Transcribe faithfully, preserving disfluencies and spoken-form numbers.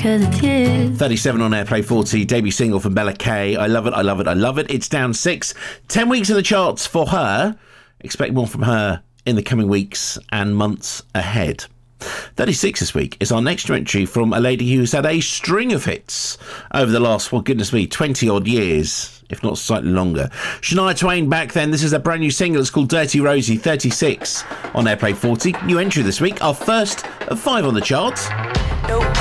'cause it's you. thirty-seven on Airplay forty, debut single from Bella Kay. I love it, I love it, I love it. It's down six. Ten weeks in the charts for her. Expect more from her in the coming weeks and months ahead. thirty-six this week is our next entry from a lady who's had a string of hits over the last, well, goodness me, twenty odd years, if not slightly longer. Shania Twain back then. This is a brand new single. It's called Dirty Rosie, thirty-six on Airplay forty. New entry this week, our first of five on the charts. No